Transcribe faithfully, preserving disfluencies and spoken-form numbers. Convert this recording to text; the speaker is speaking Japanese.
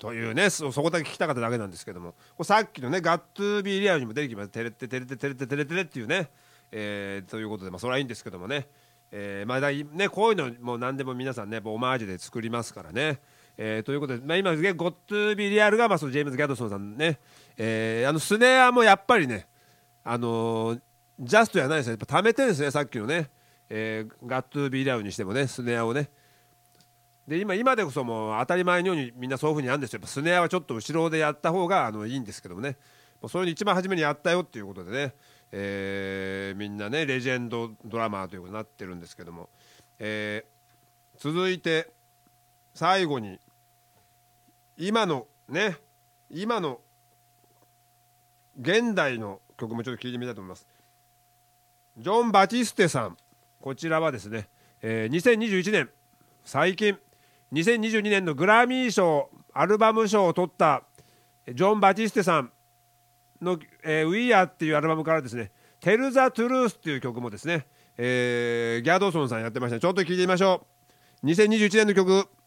というね、そ, そこだけ聞きたかっただけなんですけども、これさっきのねガットゥービーリアルにも出てきますテレテテレテテレテテレテレっていうね、えー、ということで、まあそれはいいんですけどもね、えー、まあだいねこういうのもう何でも皆さんねオマージュで作りますからね、えー、ということで、まあ、今ねゴットゥービーリアルがまあそのジェームズ・ギャドソンさんね、えー、あのスネアもやっぱりねあのー、ジャストじゃないですよ、やっぱ貯めてるんですね、さっきのね、えー、ガットゥービーリアルにしてもねスネアをね。で 今, 今でこそもう当たり前のようにみんなそういうふうにやるんですよ。やっぱスネアはちょっと後ろでやった方があのいいんですけどもね、もうそういうの一番初めにやったよっていうことでね、えー、みんなねレジェンドドラマーということになってるんですけども、えー、続いて最後に今のね今の現代の曲もちょっと聴いてみたいと思います。ジョン・バチステさん、こちらはですね、えー、にせんにじゅういちねん最近にせんにじゅうにねんのグラミー賞アルバム賞を取ったジョン・バチステさんの「えー、We Are」っていうアルバムからですね「Tell the Truth」っていう曲もですね、えー、ギャドソンさんやってました。ちょっと聴いてみましょう。にせんにじゅういちねんの曲